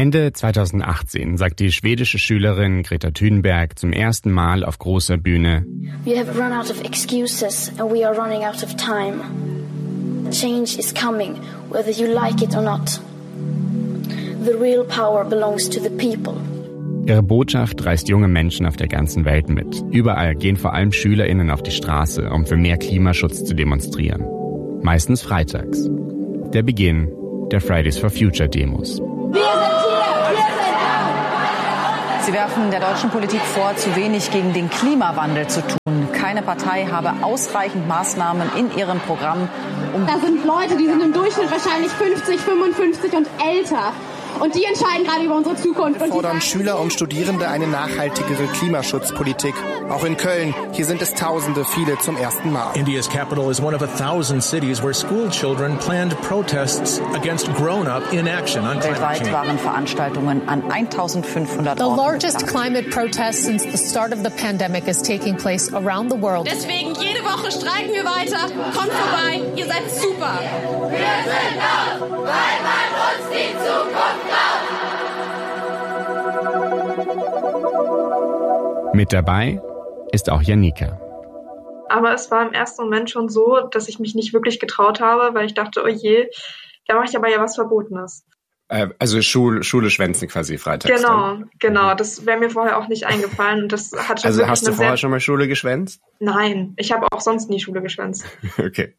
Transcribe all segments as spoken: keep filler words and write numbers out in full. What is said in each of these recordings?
Ende zweitausendachtzehn sagt die schwedische Schülerin Greta Thunberg zum ersten Mal auf großer Bühne: We have run out of excuses and we are running out of time. Change is coming, whether you like it or not. The real power belongs to the people. Ihre Botschaft reißt junge Menschen auf der ganzen Welt mit. Überall gehen vor allem SchülerInnen auf die Straße, um für mehr Klimaschutz zu demonstrieren. Meistens freitags. Der Beginn der Fridays for Future Demos. Wir sind hier! Wir sind da! Sie werfen der deutschen Politik vor, zu wenig gegen den Klimawandel zu tun. Keine Partei habe ausreichend Maßnahmen in ihrem Programm, um... Da sind Leute, die sind im Durchschnitt wahrscheinlich fünfzig, fünfundfünfzig und älter. Und die entscheiden gerade über unsere Zukunft. Wir fordern Schüler und Studierende eine nachhaltigere Klimaschutzpolitik. Auch in Köln. Hier sind es Tausende, viele zum ersten Mal. India's capital is one of a thousand cities where school children planned protests against grown-up inaction on climate change. Weltweit waren Veranstaltungen an eintausendfünfhundert The Orten. largest climate protest since the start of the pandemic is taking place around the world. Deswegen jede Woche streiken wir weiter. Kommt vorbei, ihr seid super. Wir sind laut, weil man uns die Zukunft Mit dabei ist auch Janika. Aber es war im ersten Moment schon so, dass ich mich nicht wirklich getraut habe, weil ich dachte, oh je, da mache ich aber ja was Verbotenes. Äh, also Schule, Schule schwänzen quasi freitags. Genau, dann. genau. Das wäre mir vorher auch nicht eingefallen. Und das hat schon also hast du vorher sehr... schon mal Schule geschwänzt? Nein, ich habe auch sonst nie Schule geschwänzt. Okay.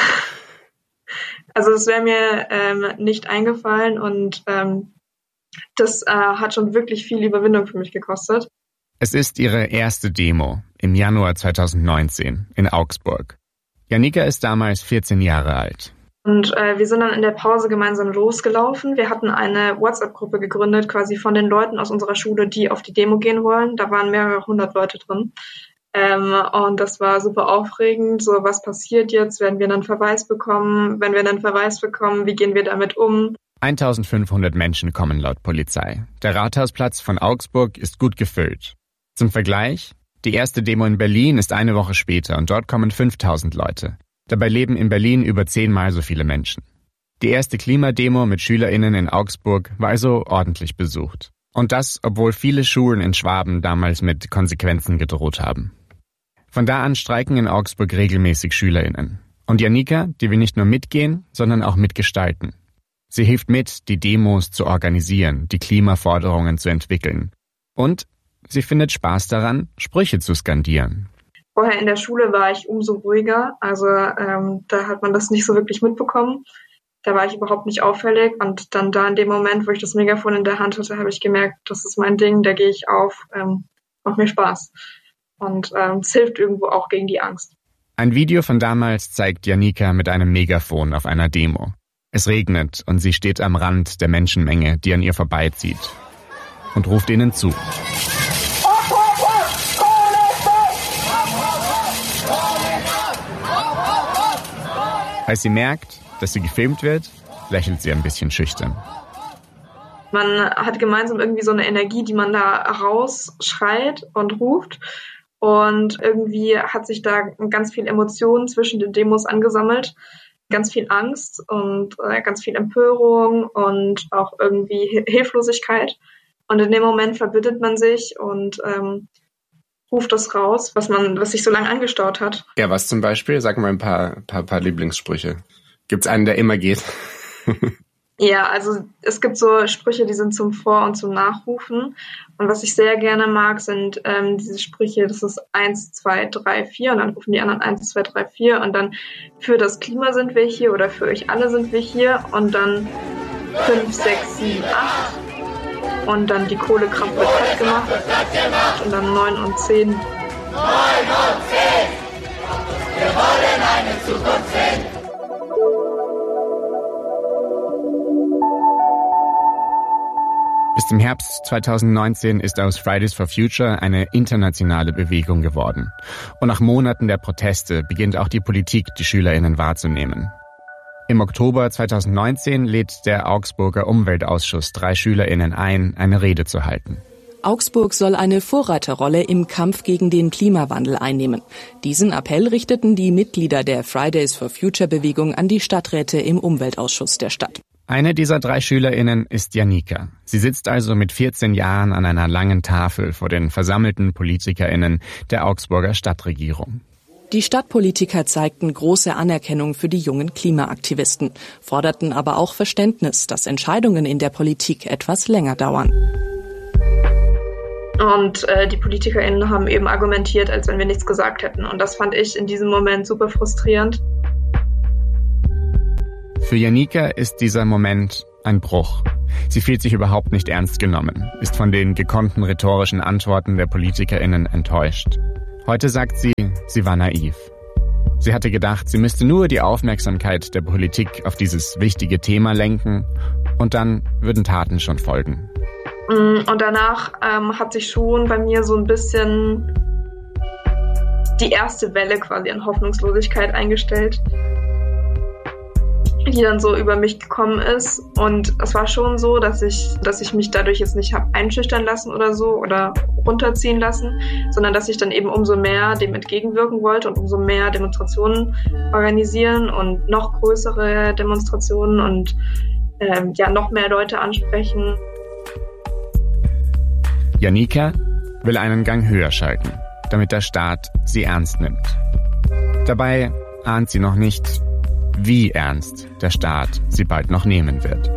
Also das wäre mir ähm, nicht eingefallen und ähm, das äh, hat schon wirklich viel Überwindung für mich gekostet. Es ist ihre erste Demo im Januar zweitausendneunzehn in Augsburg. Janika ist damals vierzehn Jahre alt. Und äh, wir sind dann in der Pause gemeinsam losgelaufen. Wir hatten eine WhatsApp-Gruppe gegründet, quasi von den Leuten aus unserer Schule, die auf die Demo gehen wollen. Da waren mehrere hundert Leute drin. Ähm, und das war super aufregend. So, was passiert jetzt? Werden wir einen Verweis bekommen? Wenn wir einen Verweis bekommen, wie gehen wir damit um? eintausendfünfhundert Menschen kommen laut Polizei. Der Rathausplatz von Augsburg ist gut gefüllt. Zum Vergleich, die erste Demo in Berlin ist eine Woche später und dort kommen fünftausend Leute. Dabei leben in Berlin über zehnmal so viele Menschen. Die erste Klimademo mit SchülerInnen in Augsburg war also ordentlich besucht. Und das, obwohl viele Schulen in Schwaben damals mit Konsequenzen gedroht haben. Von da an streiken in Augsburg regelmäßig SchülerInnen. Und Janika, die will nicht nur mitgehen, sondern auch mitgestalten. Sie hilft mit, die Demos zu organisieren, die Klimaforderungen zu entwickeln. Und sie findet Spaß daran, Sprüche zu skandieren. Vorher in der Schule war ich umso ruhiger, also ähm, da hat man das nicht so wirklich mitbekommen. Da war ich überhaupt nicht auffällig und dann da in dem Moment, wo ich das Megafon in der Hand hatte, habe ich gemerkt, das ist mein Ding, da gehe ich auf, ähm, macht mir Spaß. Und ähm, es hilft irgendwo auch gegen die Angst. Ein Video von damals zeigt Janika mit einem Megafon auf einer Demo. Es regnet und sie steht am Rand der Menschenmenge, die an ihr vorbeizieht, und ruft ihnen zu. Als sie merkt, dass sie gefilmt wird, lächelt sie ein bisschen schüchtern. Man hat gemeinsam irgendwie so eine Energie, die man da rausschreit und ruft. Und irgendwie hat sich da ganz viel Emotionen zwischen den Demos angesammelt. Ganz viel Angst und äh, ganz viel Empörung und auch irgendwie Hilflosigkeit. Und in dem Moment verbittet man sich und ähm, ruft das raus, was man, was sich so lange angestaut hat. Ja, was zum Beispiel? Sag mal ein paar, paar, paar Lieblingssprüche. Gibt's einen, der immer geht? Ja, also es gibt so Sprüche, die sind zum Vor- und zum Nachrufen. Und was ich sehr gerne mag, sind ähm, diese Sprüche, das ist eins, zwei, drei, vier und dann rufen die anderen eins, zwei, drei, vier und dann für das Klima sind wir hier oder für euch alle sind wir hier und dann fünf, sechs, sieben, acht und dann die Kohlekraft wird platt gemacht und dann neun und zehn. neun und zehn. Wir wollen eine Zukunft sehen. Bis zum Herbst zweitausendneunzehn ist aus Fridays for Future eine internationale Bewegung geworden. Und nach Monaten der Proteste beginnt auch die Politik, die SchülerInnen wahrzunehmen. Im Oktober zweitausendneunzehn lädt der Augsburger Umweltausschuss drei SchülerInnen ein, eine Rede zu halten. Augsburg soll eine Vorreiterrolle im Kampf gegen den Klimawandel einnehmen. Diesen Appell richteten die Mitglieder der Fridays for Future Bewegung an die Stadträte im Umweltausschuss der Stadt. Eine dieser drei SchülerInnen ist Janika. Sie sitzt also mit vierzehn Jahren an einer langen Tafel vor den versammelten PolitikerInnen der Augsburger Stadtregierung. Die Stadtpolitiker zeigten große Anerkennung für die jungen Klimaaktivisten, forderten aber auch Verständnis, dass Entscheidungen in der Politik etwas länger dauern. Und äh, die PolitikerInnen haben eben argumentiert, als wenn wir nichts gesagt hätten. Und das fand ich in diesem Moment super frustrierend. Für Janika ist dieser Moment ein Bruch. Sie fühlt sich überhaupt nicht ernst genommen, ist von den gekonnten rhetorischen Antworten der PolitikerInnen enttäuscht. Heute sagt sie, sie war naiv. Sie hatte gedacht, sie müsste nur die Aufmerksamkeit der Politik auf dieses wichtige Thema lenken und dann würden Taten schon folgen. Und danach ähm, hat sich schon bei mir so ein bisschen die erste Welle quasi an Hoffnungslosigkeit eingestellt, die dann so über mich gekommen ist. Und es war schon so, dass ich, dass ich mich dadurch jetzt nicht habe einschüchtern lassen oder so oder runterziehen lassen, sondern dass ich dann eben umso mehr dem entgegenwirken wollte und umso mehr Demonstrationen organisieren und noch größere Demonstrationen und ähm, ja noch mehr Leute ansprechen. Janika will einen Gang höher schalten, damit der Staat sie ernst nimmt. Dabei ahnt sie noch nicht, wie ernst der Staat sie bald noch nehmen wird.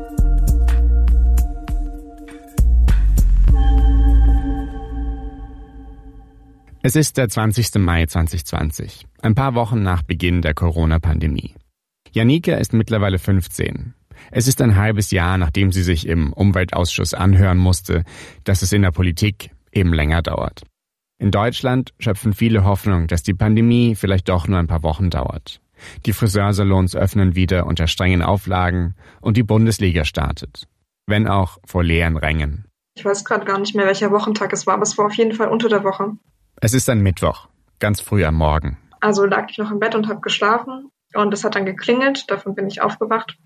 Es ist der zwanzigster Mai zweitausendzwanzig, ein paar Wochen nach Beginn der Corona-Pandemie. Janika ist mittlerweile fünfzehn. Es ist ein halbes Jahr, nachdem sie sich im Umweltausschuss anhören musste, dass es in der Politik eben länger dauert. In Deutschland schöpfen viele Hoffnung, dass die Pandemie vielleicht doch nur ein paar Wochen dauert. Die Friseursalons öffnen wieder unter strengen Auflagen und die Bundesliga startet. Wenn auch vor leeren Rängen. Ich weiß gerade gar nicht mehr, welcher Wochentag es war, aber es war auf jeden Fall unter der Woche. Es ist ein Mittwoch, ganz früh am Morgen. Also lag ich noch im Bett und habe geschlafen und es hat dann geklingelt, davon bin ich aufgewacht.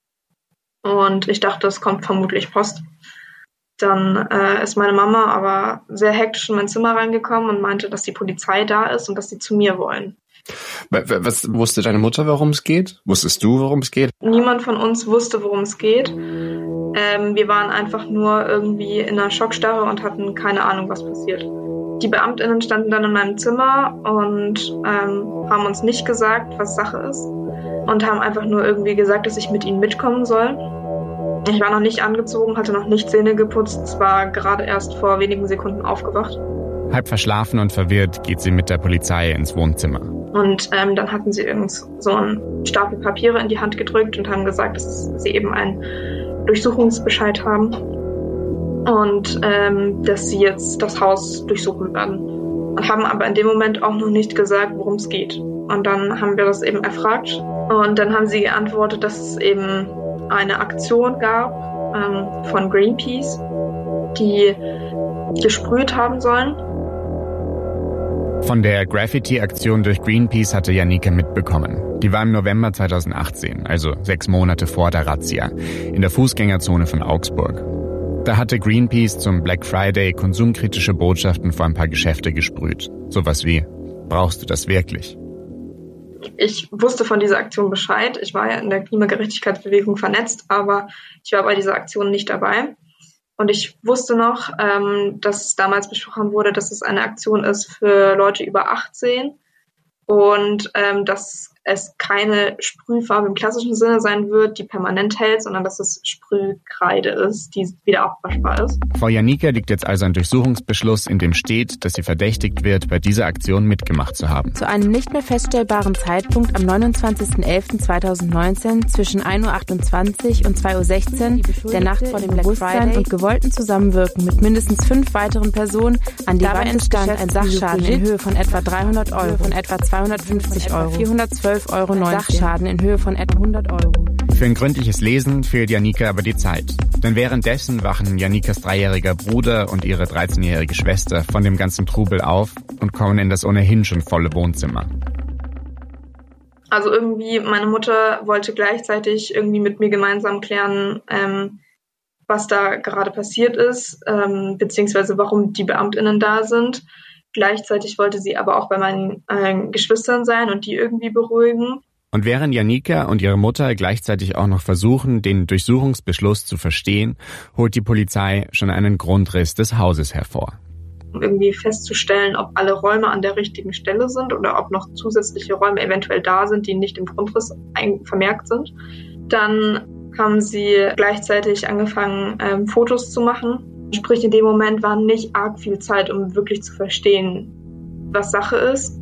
Und ich dachte, es kommt vermutlich Post. Dann äh, ist meine Mama aber sehr hektisch in mein Zimmer reingekommen und meinte, dass die Polizei da ist und dass sie zu mir wollen. Was wusste deine Mutter, worum es geht? Wusstest du, worum es geht? Niemand von uns wusste, worum es geht. Ähm, wir waren einfach nur irgendwie in einer Schockstarre und hatten keine Ahnung, was passiert. Die BeamtInnen standen dann in meinem Zimmer und ähm, haben uns nicht gesagt, was Sache ist. Und haben einfach nur irgendwie gesagt, dass ich mit ihnen mitkommen soll. Ich war noch nicht angezogen, hatte noch nicht Zähne geputzt, es war gerade erst vor wenigen Sekunden aufgewacht. Halb verschlafen und verwirrt geht sie mit der Polizei ins Wohnzimmer. Und ähm, dann hatten sie irgend so einen Stapel Papiere in die Hand gedrückt und haben gesagt, dass sie eben einen Durchsuchungsbescheid haben und ähm, dass sie jetzt das Haus durchsuchen werden. Und haben aber in dem Moment auch noch nicht gesagt, worum es geht. Und dann haben wir das eben erfragt und dann haben sie geantwortet, dass es eben eine Aktion gab ähm, von Greenpeace, die gesprüht haben sollen. Von der Graffiti-Aktion durch Greenpeace hatte Janika mitbekommen. Die war im November zweitausendachtzehn, also sechs Monate vor der Razzia, in der Fußgängerzone von Augsburg. Da hatte Greenpeace zum Black Friday konsumkritische Botschaften vor ein paar Geschäfte gesprüht. Sowas wie, brauchst du das wirklich? Ich wusste von dieser Aktion Bescheid. Ich war ja in der Klimagerechtigkeitsbewegung vernetzt, aber ich war bei dieser Aktion nicht dabei. Und ich wusste noch, ähm, dass damals besprochen wurde, dass es eine Aktion ist für Leute über achtzehn und ähm, dass es keine Sprühfarbe im klassischen Sinne sein wird, die permanent hält, sondern dass es Sprühkreide ist, die wieder abwaschbar ist. Vor Janika liegt jetzt also ein Durchsuchungsbeschluss, in dem steht, dass sie verdächtigt wird, bei dieser Aktion mitgemacht zu haben. Zu einem nicht mehr feststellbaren Zeitpunkt am neunundzwanzigsten elften zweitausendneunzehn zwischen ein Uhr achtundzwanzig und zwei Uhr sechzehn der Nacht vor dem Black Friday und gewollten Zusammenwirken mit mindestens fünf weiteren Personen an die Wand entstand ein Sachschaden in Höhe von etwa dreihundert Euro, von etwa zweihundertfünfzig Euro, vierhundertzwölf Euro neunzig. Sachschaden in Höhe von etwa hundert Euro. Für ein gründliches Lesen fehlt Janika aber die Zeit. Denn währenddessen wachen Janikas dreijähriger Bruder und ihre dreizehnjährige Schwester von dem ganzen Trubel auf und kommen in das ohnehin schon volle Wohnzimmer. Also irgendwie, meine Mutter wollte gleichzeitig irgendwie mit mir gemeinsam klären, ähm, was da gerade passiert ist, ähm, beziehungsweise warum die BeamtInnen da sind. Gleichzeitig wollte sie aber auch bei meinen äh, Geschwistern sein und die irgendwie beruhigen. Und während Janika und ihre Mutter gleichzeitig auch noch versuchen, den Durchsuchungsbeschluss zu verstehen, holt die Polizei schon einen Grundriss des Hauses hervor. Um irgendwie festzustellen, ob alle Räume an der richtigen Stelle sind oder ob noch zusätzliche Räume eventuell da sind, die nicht im Grundriss vermerkt sind. Dann haben sie gleichzeitig angefangen, ähm, Fotos zu machen. Sprich, in dem Moment war nicht arg viel Zeit, um wirklich zu verstehen, was Sache ist.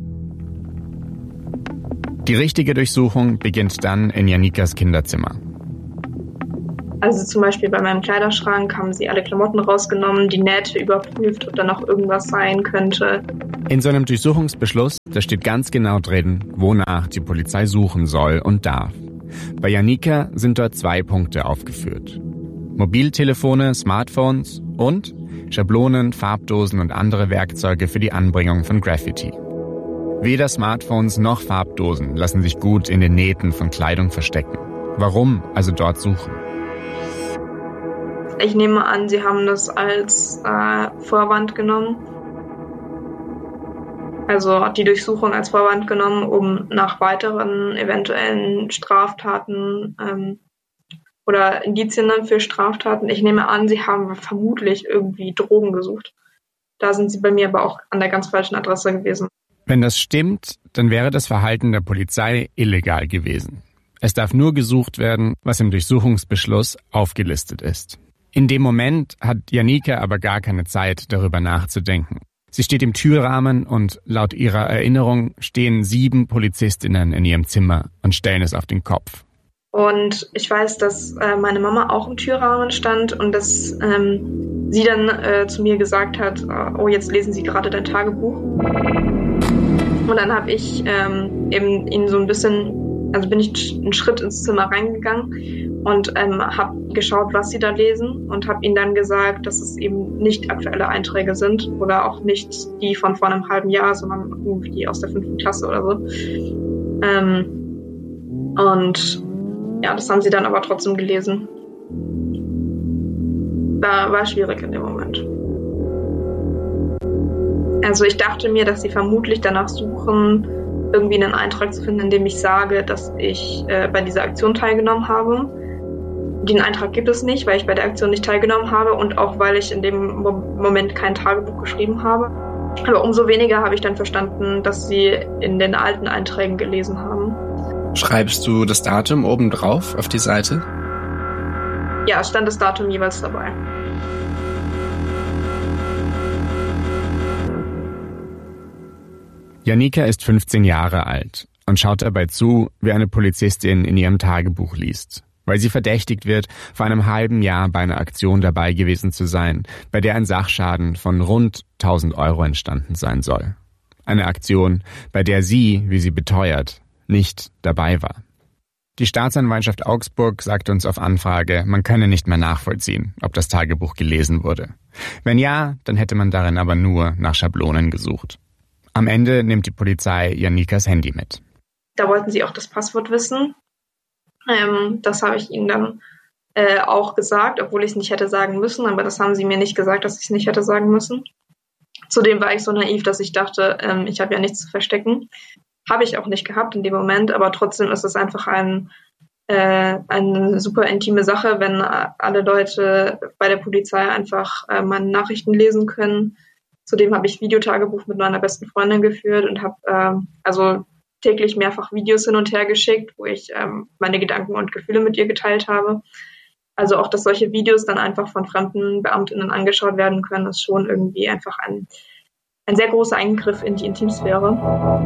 Die richtige Durchsuchung beginnt dann in Janikas Kinderzimmer. Also zum Beispiel bei meinem Kleiderschrank haben sie alle Klamotten rausgenommen, die Nähte überprüft, ob da noch irgendwas sein könnte. In so einem Durchsuchungsbeschluss, da steht ganz genau drin, wonach die Polizei suchen soll und darf. Bei Janika sind dort zwei Punkte aufgeführt. Mobiltelefone, Smartphones und Schablonen, Farbdosen und andere Werkzeuge für die Anbringung von Graffiti. Weder Smartphones noch Farbdosen lassen sich gut in den Nähten von Kleidung verstecken. Warum also dort suchen? Ich nehme an, sie haben das als äh, Vorwand genommen. Also die Durchsuchung als Vorwand genommen, um nach weiteren eventuellen Straftaten ähm, oder Indizien für Straftaten. Ich nehme an, sie haben vermutlich irgendwie Drogen gesucht. Da sind sie bei mir aber auch an der ganz falschen Adresse gewesen. Wenn das stimmt, dann wäre das Verhalten der Polizei illegal gewesen. Es darf nur gesucht werden, was im Durchsuchungsbeschluss aufgelistet ist. In dem Moment hat Janika aber gar keine Zeit, darüber nachzudenken. Sie steht im Türrahmen und laut ihrer Erinnerung stehen sieben Polizistinnen in ihrem Zimmer und stellen es auf den Kopf. Und ich weiß, dass äh, meine Mama auch im Türrahmen stand und dass ähm, sie dann äh, zu mir gesagt hat, äh, oh, jetzt lesen Sie gerade dein Tagebuch. Und dann habe ich ähm, eben ihnen so ein bisschen, also bin ich einen Schritt ins Zimmer reingegangen und ähm, habe geschaut, was sie da lesen und habe ihnen dann gesagt, dass es eben nicht aktuelle Einträge sind oder auch nicht die von vor einem halben Jahr, sondern irgendwie die aus der fünften Klasse oder so. Ähm, und ja, das haben sie dann aber trotzdem gelesen. War, war schwierig in dem Moment. Also ich dachte mir, dass sie vermutlich danach suchen, irgendwie einen Eintrag zu finden, in dem ich sage, dass ich äh, bei dieser Aktion teilgenommen habe. Den Eintrag gibt es nicht, weil ich bei der Aktion nicht teilgenommen habe und auch weil ich in dem Mo- Moment kein Tagebuch geschrieben habe. Aber umso weniger habe ich dann verstanden, dass sie in den alten Einträgen gelesen haben. Schreibst du das Datum oben drauf auf die Seite? Ja, es stand das Datum jeweils dabei. Janika ist fünfzehn Jahre alt und schaut dabei zu, wie eine Polizistin in ihrem Tagebuch liest, weil sie verdächtigt wird, vor einem halben Jahr bei einer Aktion dabei gewesen zu sein, bei der ein Sachschaden von rund tausend Euro entstanden sein soll. Eine Aktion, bei der sie, wie sie beteuert, nicht dabei war. Die Staatsanwaltschaft Augsburg sagt uns auf Anfrage, man könne nicht mehr nachvollziehen, ob das Tagebuch gelesen wurde. Wenn ja, dann hätte man darin aber nur nach Schablonen gesucht. Am Ende nimmt die Polizei Janikas Handy mit. Da wollten sie auch das Passwort wissen. Ähm, das habe ich ihnen dann äh, auch gesagt, obwohl ich es nicht hätte sagen müssen, aber das haben sie mir nicht gesagt, dass ich es nicht hätte sagen müssen. Zudem war ich so naiv, dass ich dachte, ähm, ich habe ja nichts zu verstecken. Habe ich auch nicht gehabt in dem Moment, aber trotzdem ist es einfach ein, äh, eine super intime Sache, wenn alle Leute bei der Polizei einfach äh, meine Nachrichten lesen können. Zudem habe ich Videotagebuch mit meiner besten Freundin geführt und habe ähm, also täglich mehrfach Videos hin und her geschickt, wo ich ähm, meine Gedanken und Gefühle mit ihr geteilt habe. Also auch, dass solche Videos dann einfach von fremden BeamtInnen angeschaut werden können, ist schon irgendwie einfach ein, ein sehr großer Eingriff in die Intimsphäre.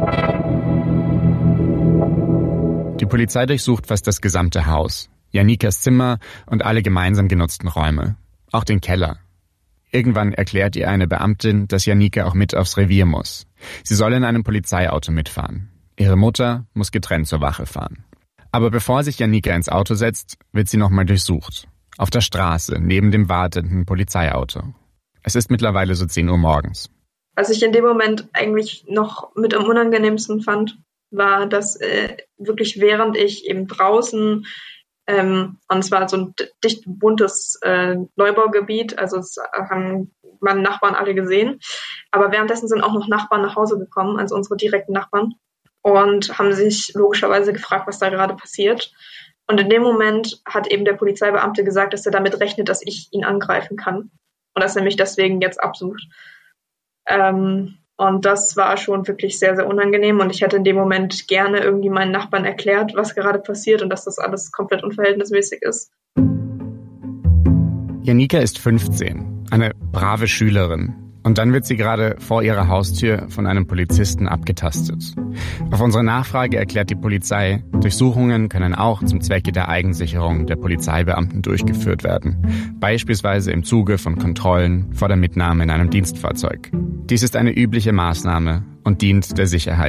Die Polizei durchsucht fast das gesamte Haus, Janikas Zimmer und alle gemeinsam genutzten Räume, auch den Keller. Irgendwann erklärt ihr eine Beamtin, dass Janika auch mit aufs Revier muss. Sie soll in einem Polizeiauto mitfahren. Ihre Mutter muss getrennt zur Wache fahren. Aber bevor sich Janika ins Auto setzt, wird sie nochmal durchsucht. Auf der Straße, neben dem wartenden Polizeiauto. Es ist mittlerweile so zehn Uhr morgens. Was ich in dem Moment eigentlich noch mit am unangenehmsten fand, war, dass äh, wirklich während ich eben draußen Ähm, und es war so ein dicht buntes äh, Neubaugebiet, also es haben meine Nachbarn alle gesehen. Aber währenddessen sind auch noch Nachbarn nach Hause gekommen, also unsere direkten Nachbarn. und haben sich logischerweise gefragt, was da gerade passiert. Und in dem Moment hat eben der Polizeibeamte gesagt, dass er damit rechnet, dass ich ihn angreifen kann und dass er mich deswegen jetzt absucht. Ähm, und das war schon wirklich sehr, sehr unangenehm und ich hätte in dem Moment gerne irgendwie meinen Nachbarn erklärt, was gerade passiert und dass das alles komplett unverhältnismäßig ist. Janika ist fünfzehn, eine brave Schülerin. Und dann wird sie gerade vor ihrer Haustür von einem Polizisten abgetastet. Auf unsere Nachfrage erklärt die Polizei, Durchsuchungen können auch zum Zwecke der Eigensicherung der Polizeibeamten durchgeführt werden. Beispielsweise im Zuge von Kontrollen vor der Mitnahme in einem Dienstfahrzeug. Dies ist eine übliche Maßnahme und dient der Sicherheit